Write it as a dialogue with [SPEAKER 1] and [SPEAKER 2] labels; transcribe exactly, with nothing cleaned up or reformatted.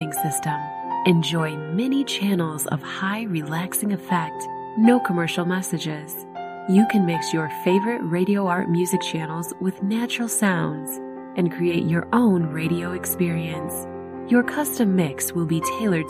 [SPEAKER 1] recording system. Enjoy many channels of high relaxing effect, no commercial messages. You can mix your favorite Radio Art music channels with natural sounds and create your own radio experience. Your custom mix will be tailored